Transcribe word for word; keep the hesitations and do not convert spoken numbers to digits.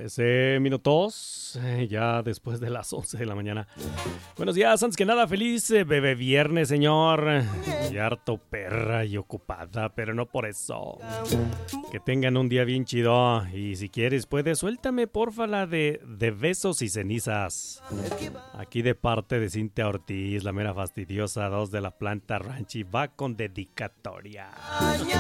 trece minutos, eh, ya después de las once de la mañana. Buenos días, antes que nada, feliz eh, bebé viernes, señor. Y harto perra y ocupada, pero no por eso. Que tengan un día bien chido. Y si quieres, puedes, suéltame porfa la de, de besos y cenizas. Aquí de parte de Cintia Ortiz, la mera fastidiosa dos de la planta Ranchi, va con dedicatoria.